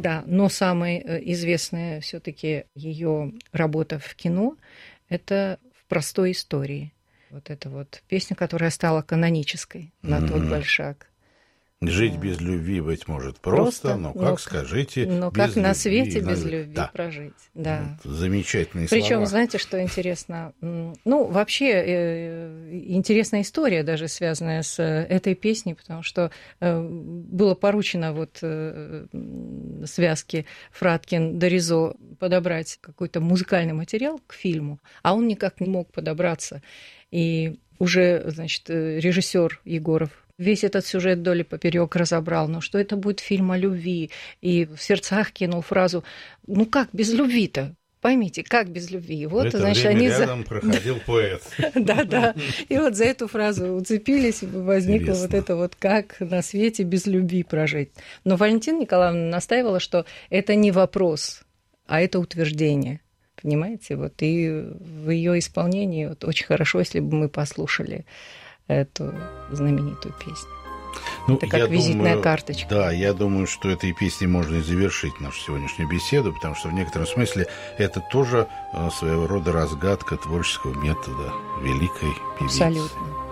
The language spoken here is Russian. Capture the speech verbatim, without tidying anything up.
Да, но самая известная все-таки ее работа в кино – это «В простой истории». Вот эта вот песня, которая стала канонической на mm-hmm. тот большак. Жить без любви, быть может, просто, просто но как, но, скажите, но без как любви, на свете на... без любви да. прожить. Да. Вот, замечательные Причем, слова. знаете, что интересно? Ну, вообще, э, интересная история даже связанная с этой песней, потому что э, было поручено вот э, связке Фраткин-Доризо подобрать какой-то музыкальный материал к фильму, а он никак не мог подобраться. И уже, значит, режиссер Егоров весь этот сюжет вдоль и поперёк разобрал, но что это будет фильм о любви, и в сердцах кинул фразу: ну как без любви-то? Поймите, как без любви? Вот, в это значит, время они рядом за... проходил поэт. Да-да, и вот за эту фразу уцепились, и возникло вот это вот «как на свете без любви прожить». Но Валентина Николаевна настаивала, что это не вопрос, а это утверждение. Понимаете? Вот, и в ее исполнении вот, очень хорошо, если бы мы послушали эту знаменитую песню. Ну, это как визитная думаю, карточка. Да, я думаю, что этой песней можно и завершить нашу сегодняшнюю беседу, потому что в некотором смысле это тоже своего рода разгадка творческого метода великой певицы. Абсолютно.